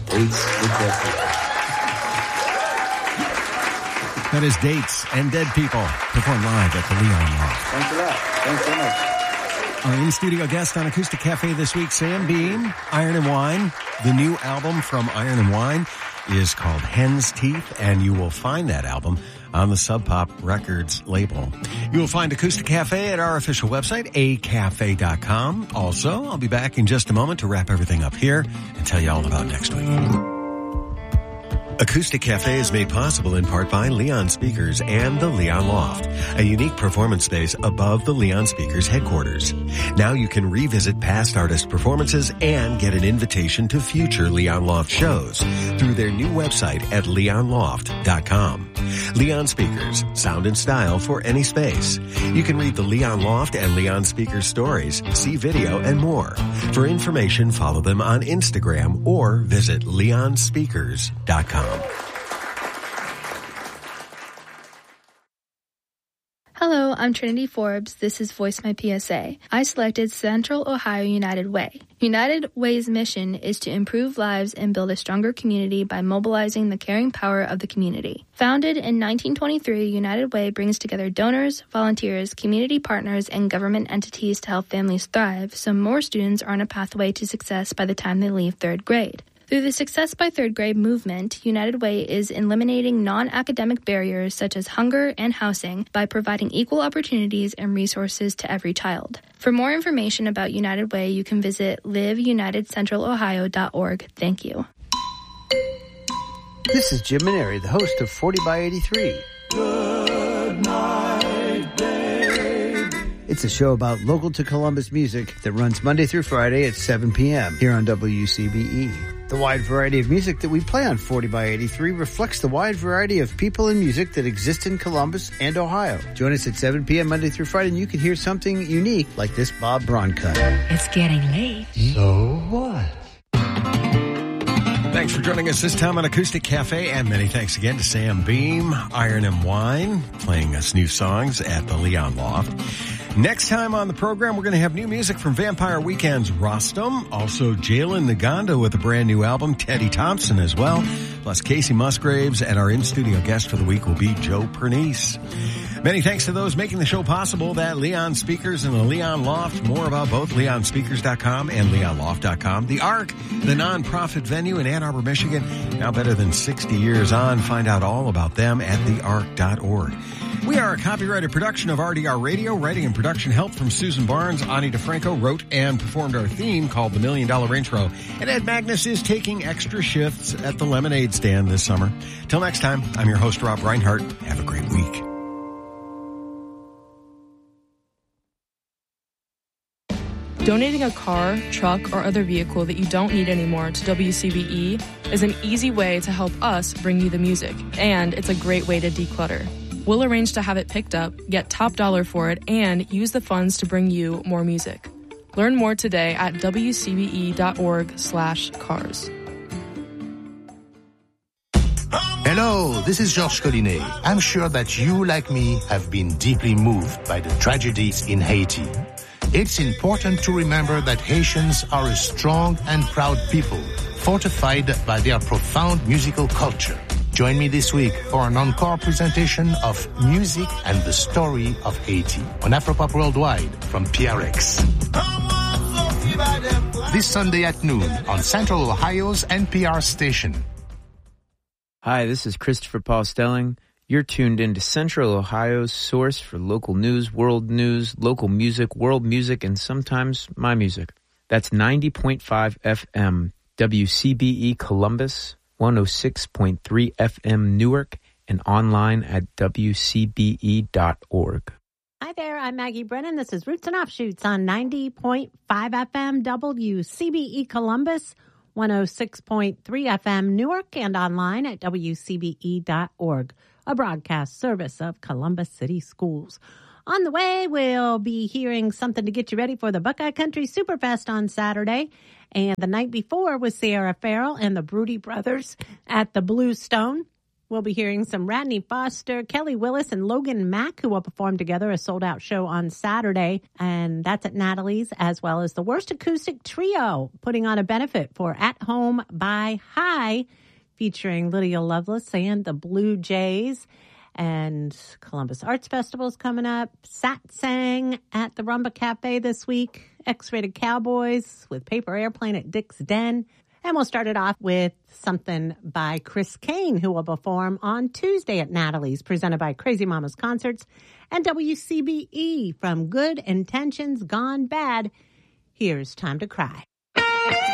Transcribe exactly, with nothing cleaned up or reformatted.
Dates with Dead People. That is Dates and Dead People performed live at the Leon Loft. Thanks a lot. Thanks so much. Our in-studio guest on Acoustic Cafe this week, Sam Beam, Iron and Wine. The new album from Iron and Wine is called Hen's Teeth, and you will find that album on the Sub Pop Records label. You will find Acoustic Cafe at our official website, a cafe dot com. Also, I'll be back in just a moment to wrap everything up here and tell you all about next week. Acoustic Cafe is made possible in part by Leon Speakers and the Leon Loft, a unique performance space above the Leon Speakers headquarters. Now you can revisit past artist performances and get an invitation to future Leon Loft shows through their new website at leon loft dot com. Leon Speakers, sound and style for any space. You can read the Leon Loft and Leon Speakers stories, see video, and more. For information, follow them on Instagram or visit leon speakers dot com. Hello, I'm Trinity Forbes. This is Voice My P S A. I selected Central Ohio United Way. United Way's mission is to improve lives and build a stronger community by mobilizing the caring power of the community. Founded in nineteen twenty-three, United Way brings together donors, volunteers, community partners, and government entities to help families thrive so more students are on a pathway to success by the time they leave third grade. Through the Success by Third Grade movement, United Way is eliminating non-academic barriers such as hunger and housing by providing equal opportunities and resources to every child. For more information about United Way, you can visit live united central ohio dot org. Thank you. This is Jim Maneri, the host of forty by eighty-three. Good night, babe. It's a show about local to Columbus music that runs Monday through Friday at seven p.m. here on W C B E. The wide variety of music that we play on forty by eighty-three reflects the wide variety of people and music that exist in Columbus and Ohio. Join us at seven p.m. Monday through Friday and you can hear something unique like this Bob Braun cut. It's getting late. So what? Thanks for joining us this time on Acoustic Cafe, and many thanks again to Sam Beam, Iron and Wine, playing us new songs at the Leon Loft. Next time on the program, we're going to have new music from Vampire Weekend's Rostam, also Jalen Naganda with a brand new album, Teddy Thompson as well, plus Casey Musgraves, and our in-studio guest for the week will be Joe Pernice. Many thanks to those making the show possible, that Leon Speakers and the Leon Loft. More about both leon speakers dot com and leon loft dot com. The Ark, the nonprofit venue in Ann Arbor, Michigan, now better than sixty years on. Find out all about them at the ark dot org. We are a copyrighted production of R D R Radio. Writing and production help from Susan Barnes. Ani DeFranco wrote and performed our theme called The Million Dollar Intro. And Ed Magnus is taking extra shifts at the lemonade stand this summer. Till next time, I'm your host, Rob Reinhart. Have a great week. Donating a car, truck, or other vehicle that you don't need anymore to W C B E is an easy way to help us bring you the music, and it's a great way to declutter. We'll arrange to have it picked up, get top dollar for it, and use the funds to bring you more music. Learn more today at w c b e dot org slash cars. Hello, this is Georges Collinet. I'm sure that you, like me, have been deeply moved by the tragedies in Haiti. It's important to remember that Haitians are a strong and proud people, fortified by their profound musical culture. Join me this week for an encore presentation of Music and the Story of Haiti on Afropop Worldwide from P R X. This Sunday at noon on Central Ohio's N P R station. Hi, this is Christopher Paul Stelling. You're tuned into Central Ohio's source for local news, world news, local music, world music, and sometimes my music. That's ninety point five F M, W C B E Columbus, one oh six point three F M Newark, and online at w c b e dot org. Hi there, I'm Maggie Brennan. This is Roots and Offshoots on ninety point five F M W C B E Columbus, one oh six point three F M Newark, and online at w c b e dot org, a broadcast service of Columbus City Schools. On the way, we'll be hearing something to get you ready for the Buckeye Country Superfest on Saturday. And the night before was Sierra Farrell and the Broody Brothers at the Blue Stone. We'll be hearing some Radney Foster, Kelly Willis, and Logan Mack, who will perform together a sold-out show on Saturday. And that's at Natalie's, as well as the Worst Acoustic Trio, putting on a benefit for At Home by High, featuring Lydia Lovelace and the Blue Jays. And Columbus Arts Festival is coming up. Satsang at the Rumba Cafe this week. X-Rated Cowboys with Paper Airplane at Dick's Den. And we'll start it off with something by Chris Kane, who will perform on Tuesday at Natalie's, presented by Crazy Mamas Concerts and W C B E. From Good Intentions Gone Bad, here's Time to Cry.